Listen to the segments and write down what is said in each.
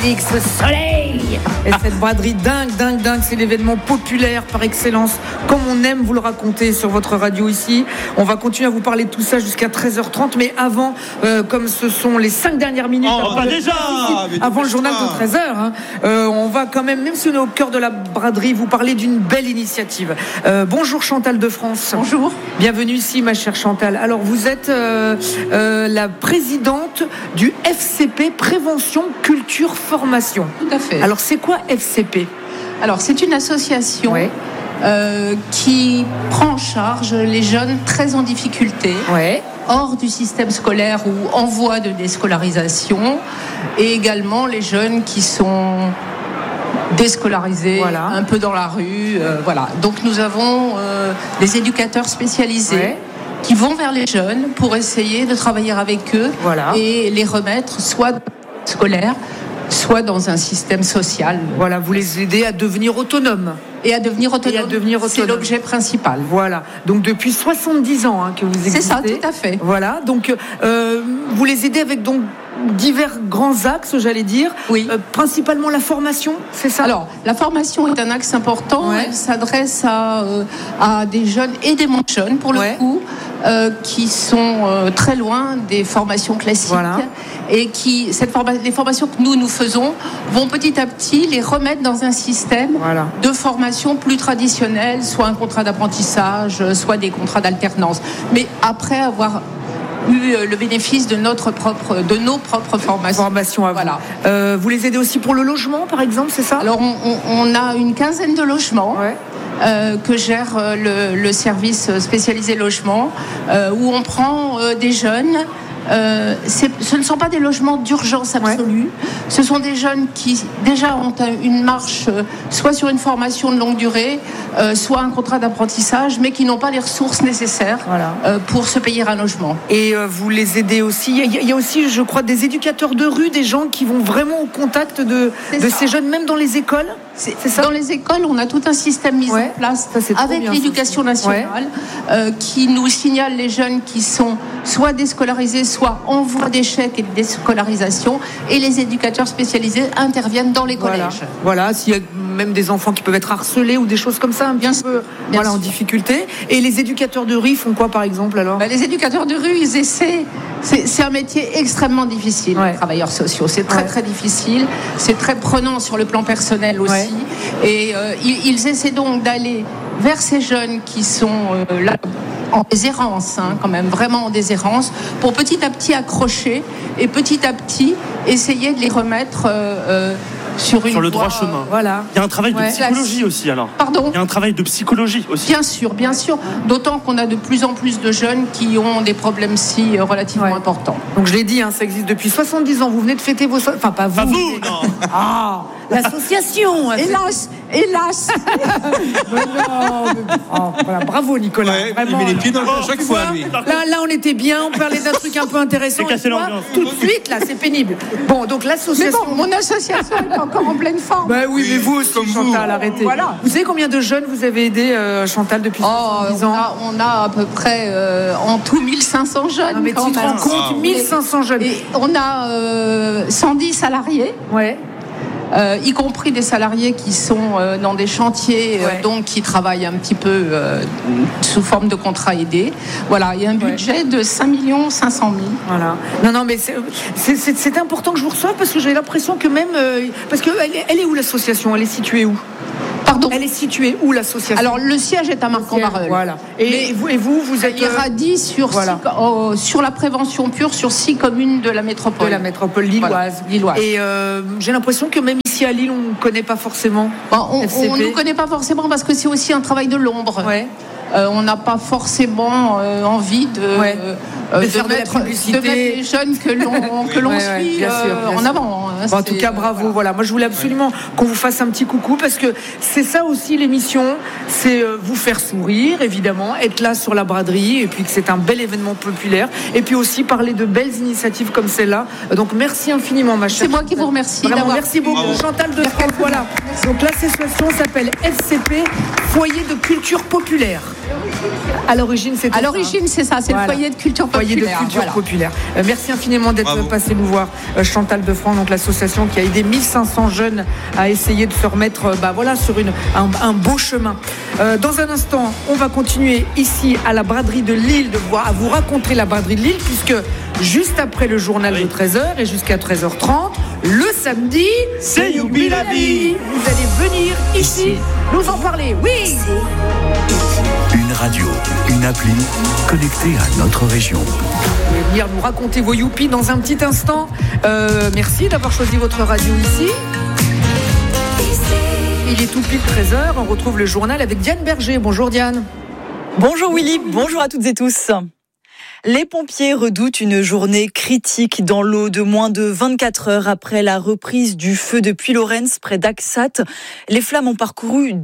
Félix Soleil. Et cette braderie dingue, c'est l'événement populaire par excellence, comme on aime vous le raconter sur votre radio ici. On va continuer à vous parler de tout ça jusqu'à 13h30, mais avant, comme ce sont les 5 dernières minutes avant le journal de 13h, on va quand même si on est au cœur de la braderie, vous parler d'une belle initiative. Bonjour Chantal de France. Bonjour. Bienvenue ici ma chère Chantal. Alors vous êtes la présidente du FCP Prévention Culture Formation. Tout à fait. Alors c'est quoi FCP ? Alors c'est une association qui prend en charge les jeunes très en difficulté, hors du système scolaire ou en voie de déscolarisation, et également les jeunes qui sont déscolarisés, un peu dans la rue. Donc nous avons des éducateurs spécialisés qui vont vers les jeunes pour essayer de travailler avec eux et les remettre soit scolaire, soit dans un système social. Voilà, vous les aidez à devenir autonomes. Et à devenir autonome. C'est l'objet principal. Voilà. Donc depuis 70 ans que vous existez. C'est ça, tout à fait. Voilà. Donc vous les aidez avec divers grands axes, j'allais dire. Oui. Principalement la formation, c'est ça ? Alors, la formation est un axe important. Elle s'adresse à des jeunes et des moins jeunes, pour le coup, qui sont très loin des formations classiques. Voilà. Et les formations que nous faisons vont petit à petit les remettre dans un système de formation plus traditionnel, soit un contrat d'apprentissage, soit des contrats d'alternance. Mais après avoir eu le bénéfice de nos propres formations. Voilà. Vous les aidez aussi pour le logement, par exemple, c'est ça ? Alors, on a une quinzaine de logements. Que gère le service spécialisé logement, où on prend des jeunes. Ce ne sont pas des logements d'urgence absolue. Ce sont des jeunes qui déjà ont une marche, soit sur une formation de longue durée, soit un contrat d'apprentissage, mais qui n'ont pas les ressources nécessaires pour se payer un logement. Et vous les aidez aussi. Il y a aussi, je crois, des éducateurs de rue, des gens qui vont vraiment au contact de ces jeunes, même dans les écoles. C'est ça. Dans les écoles, on a tout un système mis en place avec l'éducation nationale qui nous signale les jeunes qui sont soit déscolarisés, soit en voie d'échec et de déscolarisation, et les éducateurs spécialisés interviennent dans les collèges. Voilà, s'il y a même des enfants qui peuvent être harcelés ou des choses comme ça, en difficulté. Et les éducateurs de rue font quoi, par exemple, alors ? Les éducateurs de rue, ils essaient. C'est un métier extrêmement difficile, les travailleurs sociaux. C'est très très difficile. C'est très prenant sur le plan personnel aussi. Et ils essaient donc d'aller vers ces jeunes qui sont là en déshérence, quand même, vraiment en déshérence, pour petit à petit accrocher et petit à petit essayer de les remettre sur le droit chemin. Voilà. Il y a un travail de psychologie aussi, alors. Pardon ? Il y a un travail de psychologie aussi. Bien sûr. D'autant qu'on a de plus en plus de jeunes qui ont des problèmes relativement importants. Donc je l'ai dit, ça existe depuis 70 ans. Vous venez de fêter vos... Enfin, pas vous. Pas vous, non. L'association. Hélas. Bravo Nicolas. Il met les pieds dans le à chaque fois, lui. Là, on était bien. On parlait d'un truc un peu intéressant. C'est cassé l'ambiance. Tout de suite, là, c'est pénible. Bon, donc l'association... Mais bon, mon association est encore en pleine forme. Oui, mais vous aussi, Chantal, arrêtez. Voilà. Vous savez combien de jeunes vous avez aidé, Chantal, depuis 10 ans ? On a à peu près en tout 1500 jeunes. Mais tu te rends compte, 1500 jeunes. Et on a 110 salariés. Y compris des salariés qui sont dans des chantiers, donc qui travaillent un petit peu sous forme de contrat aidé. Voilà, il y a un budget de 5 500 000. Voilà. Non, mais c'est important que je vous reçoive parce que j'ai l'impression que même... parce que elle est où l'association ? Elle est située où ? Pardon ? Elle est située où l'association ? Alors le siège est à Marcq-en-Barœul. Voilà. Et vous êtes irradie sur la prévention pure sur 6 communes de la métropole. De la métropole lilloise. Et j'ai l'impression que même ici à Lille, on ne connaît pas forcément. On ne nous connaît pas forcément parce que c'est aussi un travail de l'ombre. On n'a pas forcément envie de mettre les jeunes que l'on suit en avant. En tout cas, bravo. Voilà. Moi, je voulais absolument qu'on vous fasse un petit coucou parce que c'est ça aussi l'émission, c'est vous faire sourire, évidemment, être là sur la braderie et puis que c'est un bel événement populaire et puis aussi parler de belles initiatives comme celle-là. Donc, merci infiniment, ma chère. C'est moi qui vous remercie. Vraiment, merci beaucoup, Chantal de France. Voilà. Donc, l'association s'appelle FCP foyer de culture populaire. À l'origine, c'est ça. C'est le foyer de culture populaire. Merci infiniment d'être passé nous voir, Chantal Defranc, donc l'association qui a aidé 1500 jeunes à essayer de se remettre sur un beau chemin. Dans un instant, on va continuer ici à la braderie de Lille, à vous raconter la braderie de Lille, puisque juste après le journal de 13h et jusqu'à 13h30, le samedi, c'est Youpi la vie. Vous allez venir ici nous en parler. Oui. Une radio, une appli connectée à notre région. Vous pouvez venir nous raconter vos Youpi dans un petit instant. Merci d'avoir choisi votre radio ici. Il est tout pile 13h. On retrouve le journal avec Diane Berger. Bonjour Diane. Bonjour Willy, bonjour à toutes et tous. Les pompiers redoutent une journée critique dans l'eau de moins de 24 heures après la reprise du feu de Puylaurens près d'Axat. Les flammes ont parcouru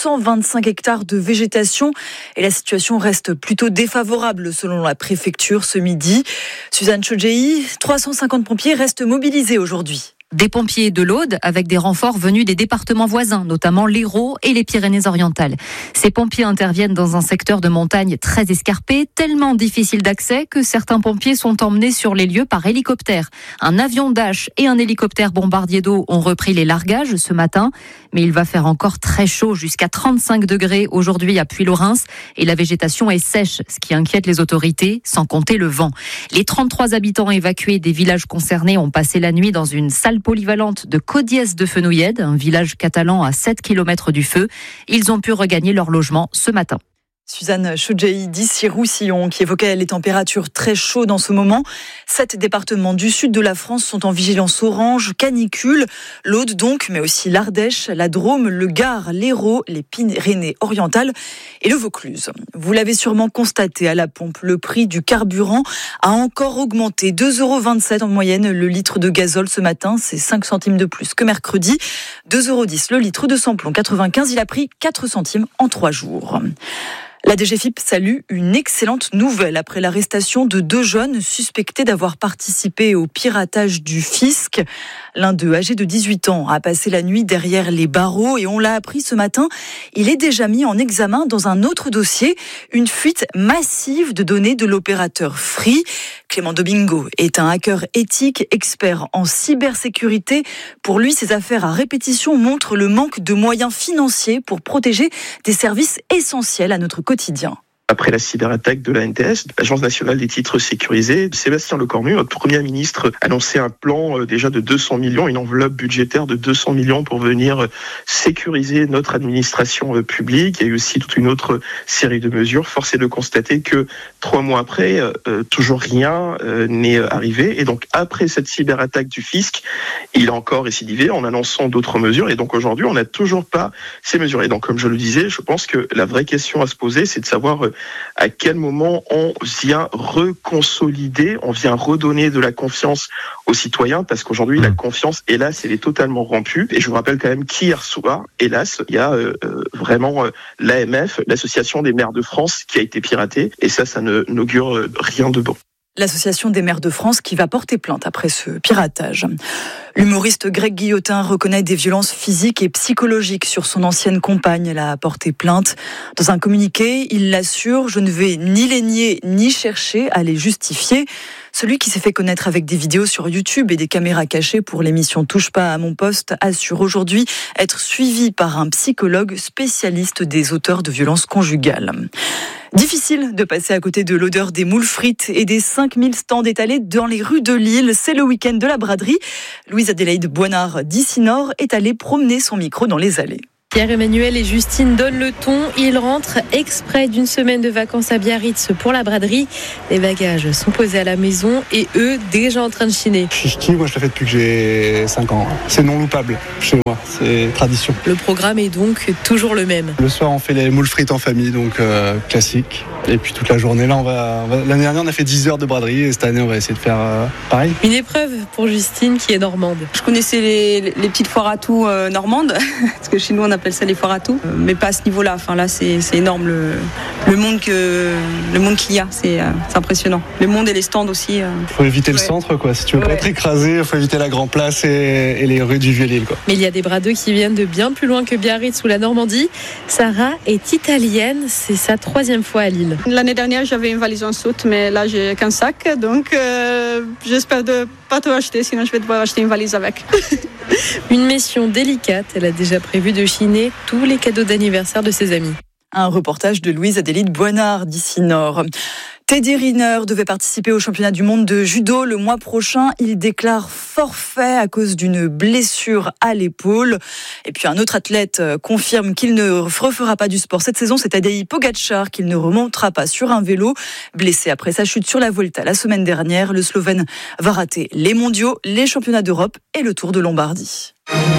225 hectares de végétation et la situation reste plutôt défavorable selon la préfecture ce midi. Suzanne Chodjei, 350 pompiers restent mobilisés aujourd'hui. Des pompiers de l'Aude avec des renforts venus des départements voisins, notamment l'Hérault et les Pyrénées-Orientales. Ces pompiers interviennent dans un secteur de montagne très escarpé, tellement difficile d'accès que certains pompiers sont emmenés sur les lieux par hélicoptère. Un avion Dash et un hélicoptère bombardier d'eau ont repris les largages ce matin, mais il va faire encore très chaud, jusqu'à 35 degrés aujourd'hui à Puylaurens, et la végétation est sèche, ce qui inquiète les autorités, sans compter le vent. Les 33 habitants évacués des villages concernés ont passé la nuit dans une salle polyvalente de Codiès de Fenouillède, un village catalan à 7 km du feu. Ils ont pu regagner leur logement ce matin. Suzanne Chodjei d'ici Roussillon qui évoquait les températures très chaudes en ce moment. 7 départements du sud de la France sont en vigilance orange, canicule. L'Aude donc, mais aussi l'Ardèche, la Drôme, le Gard, l'Hérault, les Pyrénées-Orientales et le Vaucluse. Vous l'avez sûrement constaté à la pompe, le prix du carburant a encore augmenté. 2,27 € en moyenne le litre de gazole ce matin, c'est 5 centimes de plus que mercredi. 2,10 € le litre de samplon 95, il a pris 4 centimes en 3 jours. La DGFiP salue une excellente nouvelle après l'arrestation de 2 jeunes suspectés d'avoir participé au piratage du fisc. L'un d'eux, âgé de 18 ans, a passé la nuit derrière les barreaux et on l'a appris ce matin. Il est déjà mis en examen dans un autre dossier, une fuite massive de données de l'opérateur Free. Clément Domingo est un hacker éthique, expert en cybersécurité. Pour lui, ces affaires à répétition montrent le manque de moyens financiers pour protéger des services essentiels à notre quotidien. Après la cyberattaque de l'ANTS, l'Agence nationale des titres sécurisés, Sébastien Lecornu, notre Premier ministre, a annoncé un plan déjà de 200 millions, une enveloppe budgétaire de 200 millions pour venir sécuriser notre administration publique. Il y a eu aussi toute une autre série de mesures. Force est de constater que 3 mois après, toujours rien n'est arrivé. Et donc, après cette cyberattaque du fisc, il a encore récidivé en annonçant d'autres mesures. Et donc, aujourd'hui, on n'a toujours pas ces mesures. Et donc, comme je le disais, je pense que la vraie question à se poser, c'est de savoir à quel moment on vient reconsolider, on vient redonner de la confiance aux citoyens, parce qu'aujourd'hui, la confiance, hélas, elle est totalement rompue. Et je vous rappelle quand même qu'hier soir, hélas, il y a vraiment l'AMF, l'Association des maires de France, qui a été piratée. Et ça n'augure rien de bon. L'Association des maires de France qui va porter plainte après ce piratage. L'humoriste Greg Guillotin reconnaît des violences physiques et psychologiques sur son ancienne compagne. Elle a porté plainte. Dans un communiqué, il l'assure, je ne vais ni les nier ni chercher à les justifier. Celui qui s'est fait connaître avec des vidéos sur YouTube et des caméras cachées pour l'émission Touche pas à mon poste assure aujourd'hui être suivi par un psychologue spécialiste des auteurs de violences conjugales. Difficile de passer à côté de l'odeur des moules frites et des 5000 stands étalés dans les rues de Lille. C'est le week-end de la braderie. Louise-Adélaïde Boinard d'ici Nord est allée promener son micro dans les allées. Pierre-Emmanuel et Justine donnent le ton. Ils rentrent exprès d'une semaine de vacances à Biarritz pour la braderie. Les bagages sont posés à la maison et eux, déjà en train de chiner. Chichi, moi je le fais depuis que j'ai 5 ans. C'est non loupable chez moi, c'est tradition. Le programme est donc toujours le même. Le soir, on fait les moules frites en famille, donc classique. Et puis toute la journée, là, l'année dernière, on a fait 10 heures de braderie et cette année, on va essayer de faire pareil. Une épreuve pour Justine qui est normande. Je connaissais les petites foires à tout normandes, parce que chez nous, on n'a appelle ça les foires à tout, mais pas à ce niveau-là. Enfin là, c'est énorme le monde qu'il y a, c'est impressionnant. Le monde et les stands aussi. Faut éviter le centre, quoi. Si tu veux pas être écrasé, faut éviter la Grand Place et les rues du Vieux-Lille, quoi. Mais il y a des bras d'eux qui viennent de bien plus loin que Biarritz ou la Normandie. Sarah est italienne, c'est sa 3e fois à Lille. L'année dernière, j'avais une valise en soute, mais là, j'ai qu'un sac, donc j'espère de pas tout acheter, sinon je vais devoir acheter une valise avec. Une mission délicate, elle a déjà prévu de chiner tous les cadeaux d'anniversaire de ses amis. Un reportage de Louise Adélie Boinard d'ici Nord. Teddy Riner devait participer au championnat du monde de judo le mois prochain. Il déclare forfait à cause d'une blessure à l'épaule. Et puis un autre athlète confirme qu'il ne refera pas du sport cette saison. C'est Tadej Pogačar qu'il ne remontera pas sur un vélo. Blessé après sa chute sur la Volta la semaine dernière, le Slovène va rater les mondiaux, les championnats d'Europe et le Tour de Lombardie.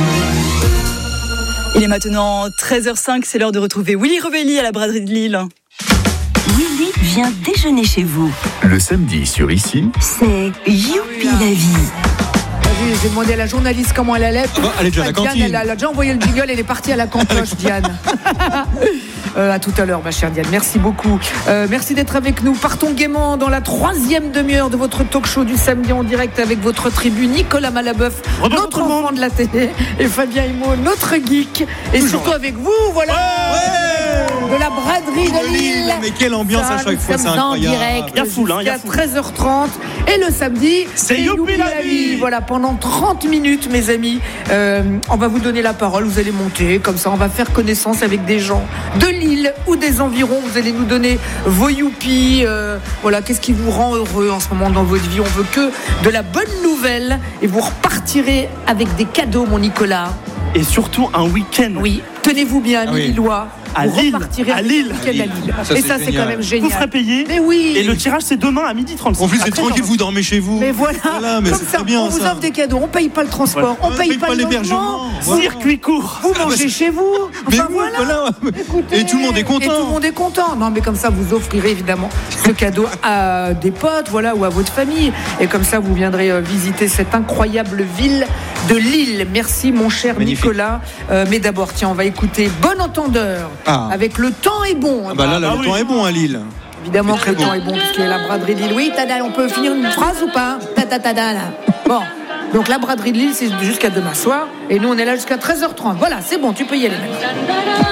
Il est maintenant 13h05, c'est l'heure de retrouver Willy Revelli à la braderie de Lille. Willy vient déjeuner chez vous. Le samedi sur Ici, c'est Youpi la vie. J'ai demandé à la journaliste comment elle allait. Elle est déjà à la cantine. Diane, elle a déjà envoyé le jingle, elle est partie à la cantoche, Diane. À tout à l'heure, ma chère Diane. Merci beaucoup. Merci d'être avec nous. Partons gaiement dans la 3e demi-heure de votre talk show du samedi en direct avec votre tribu Nicolas Malabeuf, notre enfant de la télé, et Fabien Himot, notre geek. Et surtout avec vous, voilà. De la braderie de Lille. Mais quelle ambiance à chaque fois, c'est incroyable. Direct, il y a foule, il y a 13h30 et le samedi c'est Youpi la vie. Voilà, pendant 30 minutes mes amis, on va vous donner la parole, vous allez monter comme ça, on va faire connaissance avec des gens de Lille ou des environs, vous allez nous donner vos youpi, voilà, qu'est-ce qui vous rend heureux en ce moment dans votre vie. On veut que de la bonne nouvelle et vous repartirez avec des cadeaux, mon Nicolas. Et surtout un week-end. Oui, tenez-vous bien, amis Lillois. À Lille. À Lille. Et ça, c'est quand même génial. Vous ferez payer. Mais oui. Et le tirage, c'est demain à 12h36. En plus, c'est tranquille, vous dormez chez vous. Mais voilà, mais comme c'est ça, très bien, on vous offre des cadeaux. On paye pas le transport, on paye pas l'hébergement. Circuit court. Vous mangez chez vous. Mais enfin, voilà. Écoutez, et tout le monde est content. Et tout le monde est content. Non, mais comme ça, vous offrirez évidemment ce cadeau à des potes, voilà, ou à votre famille. Et comme ça, vous viendrez visiter cette incroyable ville de Lille. Merci, mon cher Nicolas. Mais d'abord, tiens, on va écouter Bon Entendeur avec Le Temps est bon. Le temps est bon à Lille. Évidemment que le temps est bon, puisqu'il y a la braderie de Lille. Oui, tada, on peut finir une phrase ou pas? Tada, là. Bon, donc la braderie de Lille, c'est jusqu'à demain soir. Et nous, on est là jusqu'à 13h30. Voilà, c'est bon, tu peux y aller.